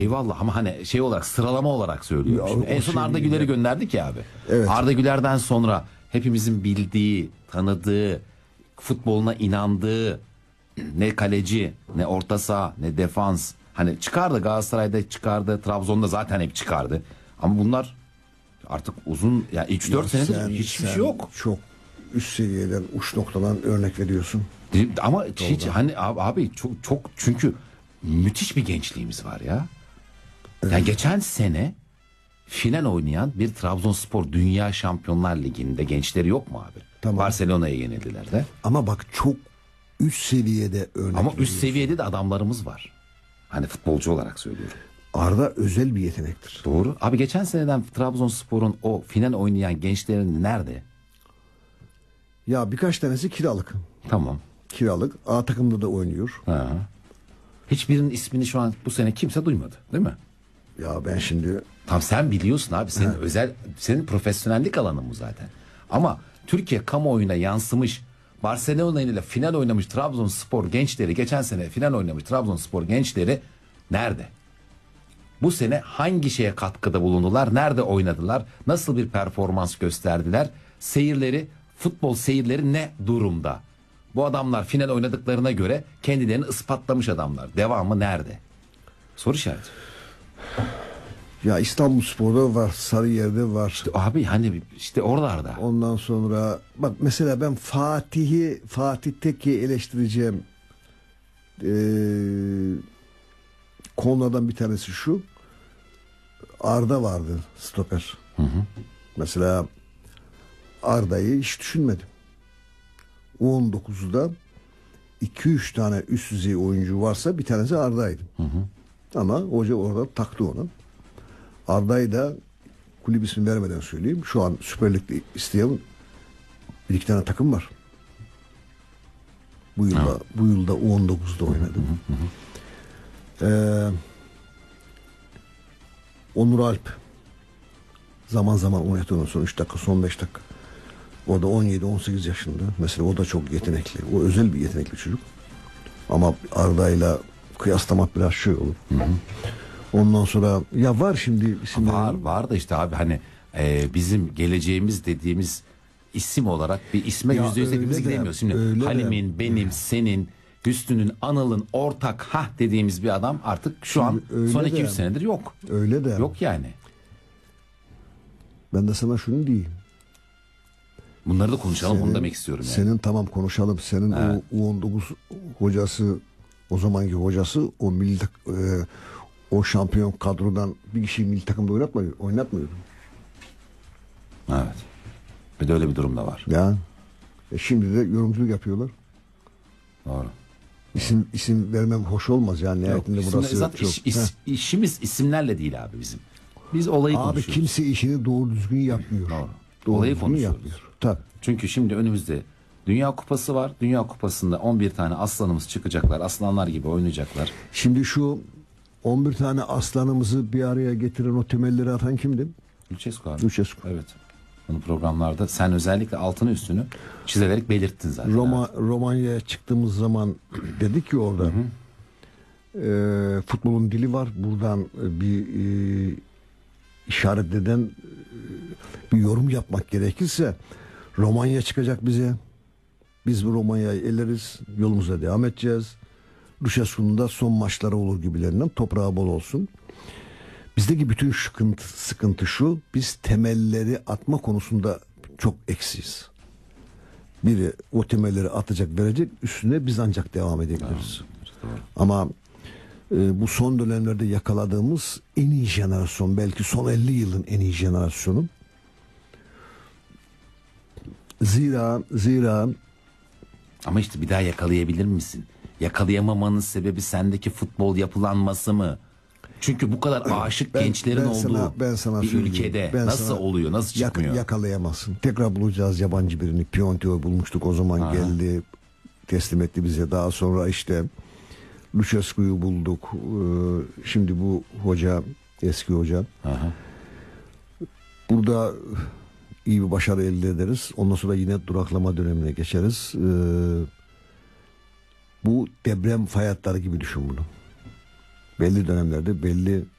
Eyvallah ama hani şey olarak, sıralama olarak söylüyorum. Ya, Şimdi en o son şey Arda değil Güler'i ya. gönderdik ya abi. Evet. Arda Güler'den sonra hepimizin bildiği, tanıdığı, futboluna inandığı ne kaleci, ne orta saha, ne defans. Hani çıkardı, Galatasaray'da çıkardı, Trabzon'da zaten hep çıkardı. Ama bunlar artık uzun, ya 3-4 senedir hiçbir şey yok. Çok üst seviyeden, uç noktadan örnek veriyorsun. Ama hiç hani abi çok çünkü müthiş bir gençliğimiz var ya. Yani geçen sene final oynayan bir Trabzonspor Dünya Şampiyonlar Ligi'nde gençleri yok mu abi? Tamam. Barcelona'ya yenildiler de. Ama bak çok üst seviyede örnek Ama üst veriyorsun. seviyede de adamlarımız var. Hani futbolcu olarak söylüyorum. Arda özel bir yetenektir. Doğru. Abi geçen seneden Trabzonspor'un o final oynayan gençlerin nerede? Ya birkaç tanesi kiralık. Tamam. Kiralık. A takımda da oynuyor. Ha. Hiçbirinin ismini şu an bu sene kimse duymadı, değil mi? Ya ben şimdi Tam sen biliyorsun abi, senin senin profesyonellik alanın bu zaten. Ama Türkiye kamuoyuna yansımış, Barcelona ile final oynamış Trabzonspor gençleri, geçen sene final oynamış Trabzonspor gençleri nerede? Bu sene hangi şeye katkıda bulundular? Nerede oynadılar? Nasıl bir performans gösterdiler? Seyirleri, futbol seyirleri ne durumda? Bu adamlar final oynadıklarına göre kendilerini ispatlamış adamlar. Devamı nerede? Soru işareti. ya İstanbulspor'da var, Sarıyer'de var. Abi hani işte oralarda. Ondan sonra bak mesela ben Fatih Tekke'yi eleştireceğim konulardan bir tanesi şu. Arda vardı stoper. Mesela Arda'yı hiç düşünmedim. U19'da 2-3 tane üst düzey oyuncu varsa bir tanesi Arda'ydı. Ama hoca orada taktı onu. Arda'yı da kulüp ismi vermeden söyleyeyim. Şu an Süper Lig'de isteyen bir iki tane takım var. Bu yılda U19'da oynadı. Onur Alp zaman zaman oynatıyor, son 3 dakika, son 5 dakika. O da 17-18 yaşında. Mesela o da çok yetenekli. O özel bir yetenekli çocuk. Ama Arda'yla kıyaslamak biraz şey olur. Ondan sonra ya var şimdi isimler. Var da işte abi hani bizim geleceğimiz dediğimiz isim olarak bir isme Ya %100 hepimiz öyle de, gidemiyoruz. Şimdi öyle de. Halim'in, benim, senin, Hüsnü'nün, Anıl'ın ortak dediğimiz bir adam artık şu an öyle son de. 2-3 senedir yok. Öyle de. Yok yani. Ben de sana şunu diyeyim. Bunları da konuşalım, onu demek istiyorum yani. Senin tamam konuşalım. Senin Evet. o U19 hocası, o zamanki hocası o o şampiyon kadrodan bir kişiyi milli takımda oynatmıyor. Evet. Bir de öyle bir durum da var. Ya. Şimdi de yorumculuk yapıyorlar. Doğru. İsim vermem hoş olmaz yani. Nihayetinde burası zaten çok. işimiz isimlerle değil abi bizim. Biz olayı Abi konuşuyoruz. kimse işini doğru düzgün yapmıyor. Doğru. Doğru Olayı düzgün konuşuyoruz. yapmıyor. Tabii. Çünkü şimdi önümüzde Dünya Kupası var. Dünya Kupası'nda 11 tane aslanımız çıkacaklar. Aslanlar gibi oynayacaklar. Şimdi şu 11 tane aslanımızı bir araya getiren, o temelleri atan kimdi? Lucescu abi. Lucescu. Evet. Bunu programlarda sen özellikle altını üstünü çizilerek belirttin zaten. Romanya'ya çıktığımız zaman dedik ki orada futbolun dili var. Buradan bir işaret eden bir yorum yapmak gerekirse Romanya çıkacak bize. Biz bu Romanya'yı eleriz. Yolumuza devam edeceğiz. Lucescu'nun da son maçları olur gibilerinden, toprağı bol olsun. Bizdeki bütün sıkıntı şu. Biz temelleri atma konusunda çok eksiyiz. Biri o temelleri atacak, verecek, üstüne biz ancak devam edebiliriz. Doğru. Ama bu son dönemlerde yakaladığımız en iyi jenerasyon, belki son 50 yılın en iyi jenerasyonu. Zira Ama işte bir daha yakalayabilir misin? Yakalayamamanın sebebi sendeki futbol yapılanması mı? Çünkü bu kadar aşık gençlerin olduğu ben sana bir söyleyeyim. ülkede Ben nasıl sana- oluyor? Nasıl çıkmıyor? Yakalayamazsın. Tekrar bulacağız yabancı birini. Piontek'i bulmuştuk, o zaman geldi, teslim etti bize. Daha sonra işte Lucescu'yu bulduk. Şimdi bu hoca, eski hoca. Aha. Burada iyi bir başarı elde ederiz. Ondan sonra yine duraklama dönemine geçeriz. Bu deprem fay hatları gibi düşün bunu. Belli dönemlerde belli